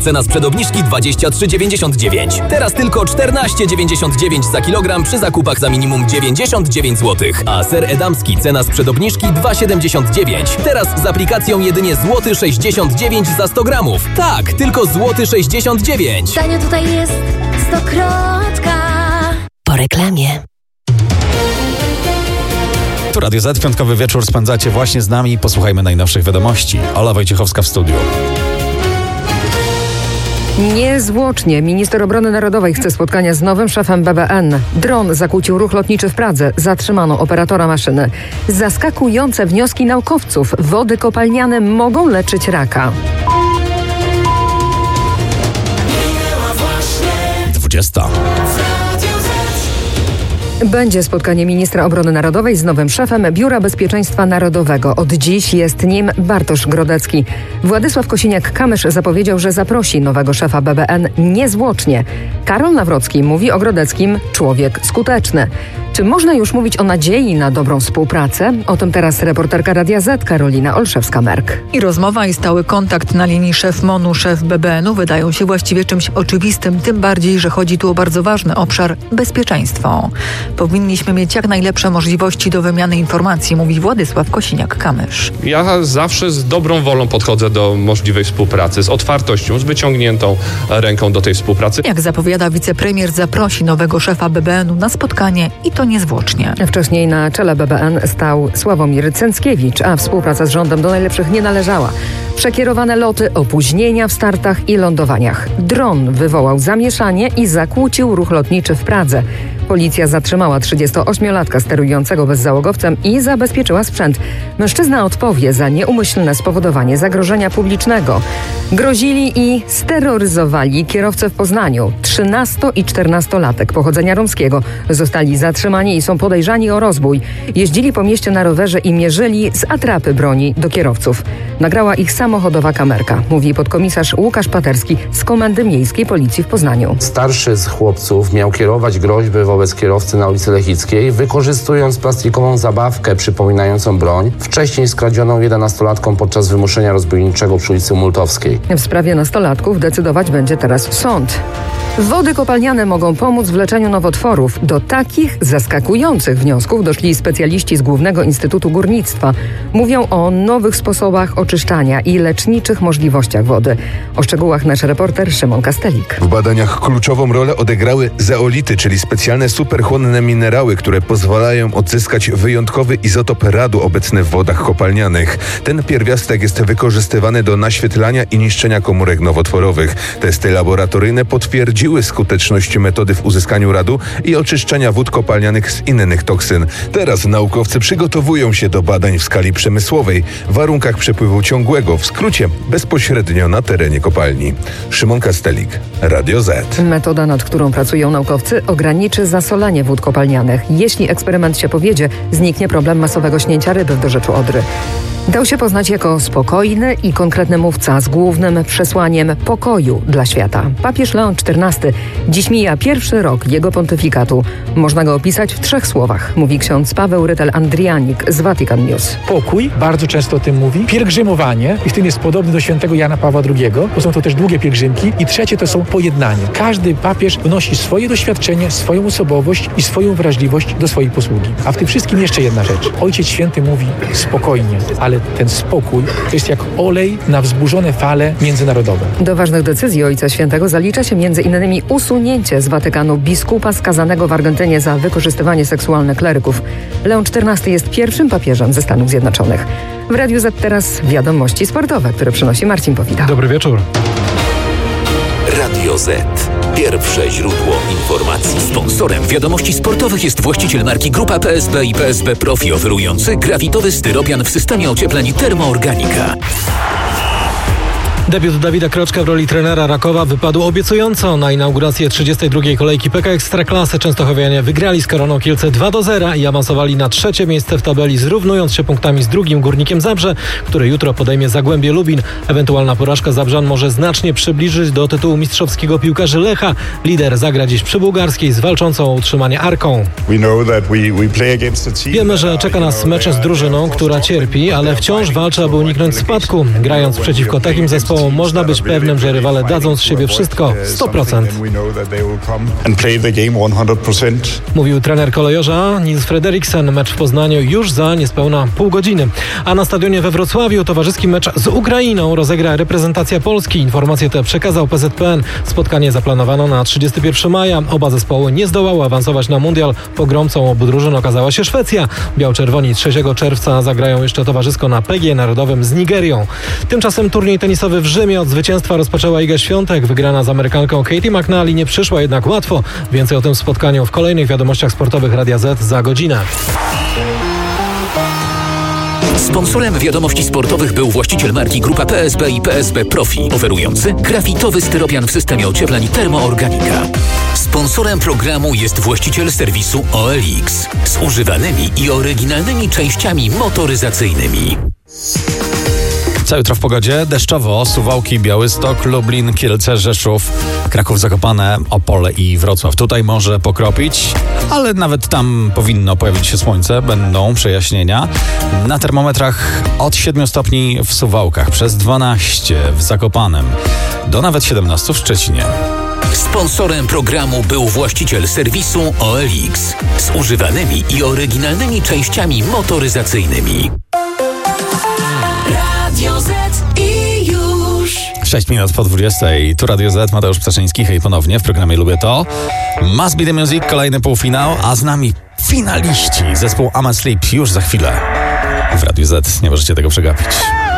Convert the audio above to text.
Cena sprzed obniżki 23,99. Teraz tylko 14,99 za kilogram przy zakupach za minimum 99 zł. A ser edamski cena sprzed obniżki 2,79. Teraz z aplikacją jedynie złoty 69 za 100 gramów. Tak, tylko złoty 69. Tanio tutaj jest Stokrotka. Po reklamie. Tu Radio Z, piątkowy wieczór spędzacie właśnie z nami. Posłuchajmy najnowszych wiadomości. Ola Wojciechowska w studiu. Niezwłocznie minister obrony narodowej chce spotkania z nowym szefem BBN. Dron zakłócił ruch lotniczy w Pradze. Zatrzymano operatora maszyny. Zaskakujące wnioski naukowców. Wody kopalniane mogą leczyć raka. 20. Będzie spotkanie ministra obrony narodowej z nowym szefem Biura Bezpieczeństwa Narodowego. Od dziś jest nim Bartosz Grodecki. Władysław Kosiniak-Kamysz zapowiedział, że zaprosi nowego szefa BBN niezwłocznie. Karol Nawrocki mówi o Grodeckim człowiek skuteczny. Czy można już mówić o nadziei na dobrą współpracę? O tym teraz reporterka Radia Z Karolina Olszewska-Merk. I rozmowa i stały kontakt na linii szef MON-u, szef BBN-u wydają się właściwie czymś oczywistym, tym bardziej, że chodzi tu o bardzo ważny obszar – bezpieczeństwo. Powinniśmy mieć jak najlepsze możliwości do wymiany informacji, mówi Władysław Kosiniak-Kamysz. Ja zawsze z dobrą wolą podchodzę do możliwej współpracy, z otwartością, z wyciągniętą ręką do tej współpracy. Jak zapowiada wicepremier, zaprosi nowego szefa BBN-u na spotkanie i to niezwłocznie. Wcześniej na czele BBN stał Sławomir Cęckiewicz, a współpraca z rządem do najlepszych nie należała. Przekierowane loty, opóźnienia w startach i lądowaniach. Dron wywołał zamieszanie i zakłócił ruch lotniczy w Pradze. Policja zatrzymała 38-latka sterującego bezzałogowcem i zabezpieczyła sprzęt. Mężczyzna odpowie za nieumyślne spowodowanie zagrożenia publicznego. Grozili i steroryzowali kierowcę w Poznaniu. 13- i 14-latek pochodzenia romskiego zostali zatrzymani i są podejrzani o rozbój. Jeździli po mieście na rowerze i mierzyli z atrapy broni do kierowców. Nagrała ich samochodowa kamerka, mówi podkomisarz Łukasz Paterski z Komendy Miejskiej Policji w Poznaniu. Starszy z chłopców miał kierować groźby wobec kierowcy na ulicy Lechickiej, wykorzystując plastikową zabawkę przypominającą broń, wcześniej skradzioną 11-latką podczas wymuszenia rozbójniczego przy ulicy Multowskiej. W sprawie nastolatków decydować będzie teraz sąd. Wody kopalniane mogą pomóc w leczeniu nowotworów. Do takich zaskakujących wniosków doszli specjaliści z Głównego Instytutu Górnictwa. Mówią o nowych sposobach oczyszczania i leczniczych możliwościach wody. O szczegółach nasz reporter Szymon Kastelik. W badaniach kluczową rolę odegrały zeolity, czyli specjalne superchłonne minerały, które pozwalają odzyskać wyjątkowy izotop radu obecny w wodach kopalnianych. Ten pierwiastek jest wykorzystywany do naświetlania i niszczenia komórek nowotworowych. Testy laboratoryjne potwierdziły skuteczność metody w uzyskaniu radu i oczyszczenia wód kopalnianych z innych toksyn. Teraz naukowcy przygotowują się do badań w skali przemysłowej w warunkach przepływu ciągłego, w skrócie bezpośrednio na terenie kopalni. Szymon Kastelik, Radio Z. Metoda, nad którą pracują naukowcy, ograniczy zasolanie wód kopalnianych. Jeśli eksperyment się powiedzie, zniknie problem masowego śnięcia ryby w dorzeczu Odry. Dał się poznać jako spokojny i konkretny mówca z głównym przesłaniem pokoju dla świata. Papież Leon XIV. Dziś mija pierwszy rok jego pontyfikatu. Można go opisać w 3 słowach, mówi ksiądz Paweł Rytel-Andrianik z Vatican News. Pokój, bardzo często o tym mówi. Pielgrzymowanie, i w tym jest podobny do świętego Jana Pawła II, bo są to też długie pielgrzymki. I trzecie to są pojednanie. Każdy papież wnosi swoje doświadczenie, swoją osobowość i swoją wrażliwość do swojej posługi. A w tym wszystkim jeszcze jedna rzecz. Ojciec Święty mówi spokojnie, ale ten spokój to jest jak olej na wzburzone fale międzynarodowe. Do ważnych decyzji Ojca Świętego zalicza się m.in. usunięcie z Watykanu biskupa skazanego w Argentynie za wykorzystywanie seksualne kleryków. Leon XIV jest pierwszym papieżem ze Stanów Zjednoczonych. W Radiu Z teraz wiadomości sportowe, które przynosi Marcin Powita. Dobry wieczór. Radio Z. Pierwsze źródło informacji. Sponsorem wiadomości sportowych jest właściciel marki Grupa PSB i PSB Profi, oferujący grafitowy styropian w systemie ociepleń Termoorganika. Debiut Dawida Kroczka w roli trenera Rakowa wypadł obiecująco. Na inaugurację 32. kolejki PK Ekstraklasy częstochowianie wygrali z Koroną Kielce 2-0 i awansowali na 3. miejsce w tabeli, zrównując się punktami z drugim Górnikiem Zabrze, który jutro podejmie Zagłębie Lubin. Ewentualna porażka Zabrzan może znacznie przybliżyć do tytułu mistrzowskiego piłkarzy Lecha. Lider zagra dziś przy Bułgarskiej z walczącą o utrzymanie Arką. Wiemy, że czeka nas mecz z drużyną, która cierpi, ale wciąż walczy, aby uniknąć spadku. Grając przeciwko takim zespołom bo można być pewnym, że rywale dadzą z siebie wszystko 100%. Mówił trener kolejorza Nils Frederiksen. Mecz w Poznaniu już za niespełna pół godziny. A na stadionie we Wrocławiu towarzyski mecz z Ukrainą rozegra reprezentacja Polski. Informacje te przekazał PZPN. Spotkanie zaplanowano na 31 maja. Oba zespoły nie zdołały awansować na mundial. Pogromcą obu drużyn okazała się Szwecja. Biał-czerwoni 3 czerwca zagrają jeszcze towarzysko na PG Narodowym z Nigerią. Tymczasem turniej tenisowy w Rzymie od zwycięstwa rozpoczęła Iga Świątek. Wygrana z Amerykanką Katie McNally nie przyszła jednak łatwo. Więcej o tym spotkaniu w kolejnych wiadomościach sportowych Radia Z za godzinę. Sponsorem wiadomości sportowych był właściciel marki Grupa PSB i PSB Profi, oferujący grafitowy styropian w systemie ociepleń Termoorganika. Sponsorem programu jest właściciel serwisu OLX z używanymi i oryginalnymi częściami motoryzacyjnymi. Co jutro w pogodzie? Deszczowo, Suwałki, Białystok, Lublin, Kielce, Rzeszów, Kraków, Zakopane, Opole i Wrocław. Tutaj może pokropić, ale nawet tam powinno pojawić się słońce, będą przejaśnienia. Na termometrach od 7 stopni w Suwałkach, przez 12 w Zakopanem, do nawet 17 w Szczecinie. Sponsorem programu był właściciel serwisu OLX z używanymi i oryginalnymi częściami motoryzacyjnymi. Radio Z i już. 6 minut po 20. Tu Radio Z, Mateusz Ptaszyński. Hej ponownie w programie Lubię To. Must Be The Music, kolejny półfinał, a z nami finaliści. Zespół I'm Asleep już za chwilę. W Radiu Z nie możecie tego przegapić.